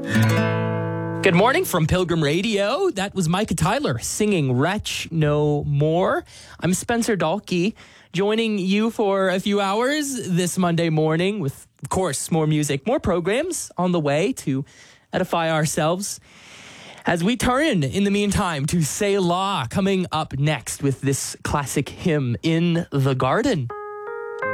Good morning from Pilgrim Radio. That was Micah Tyler singing Wretch No More. I'm Spencer Dalkey, joining you for a few hours this Monday morning with, of course, more music, more programs on the way to edify ourselves. As we turn, in the meantime, to Selah, coming up next with this classic hymn, In the Garden.